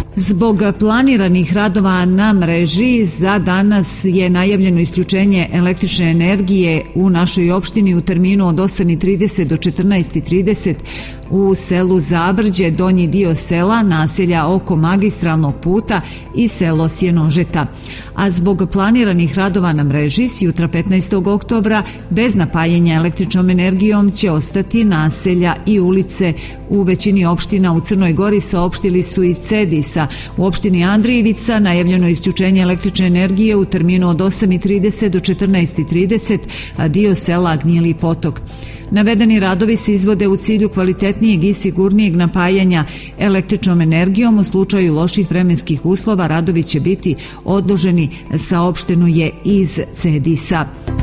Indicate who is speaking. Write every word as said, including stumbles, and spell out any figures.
Speaker 1: Zbog planiranih radova na mreži za danas je najavljeno isključenje električne energije u našoj opštini u terminu od osam i trideset do četrnaest i trideset u selu Zabrđe, donji dio sela, naselja oko magistralnog puta i selo Sjenožeta. A zbog planiranih radova na mreži s jutra petnaestog oktobra bez napajanja električnom energijom će ostati naselja i ulice u većini opština u Crnoj Gori, saopštili su iz Cedisa. U opštini Andrijevica najavljeno je isključenje električne energije u terminu od osam i trideset do četrnaest i trideset, a dio sela Gnjili potok. Navedeni radovi se izvode u cilju kvalitetnijeg i sigurnijeg napajanja električnom energijom. U slučaju loših vremenskih uslova radovi će biti odloženi, saopšteno je iz Cedisa.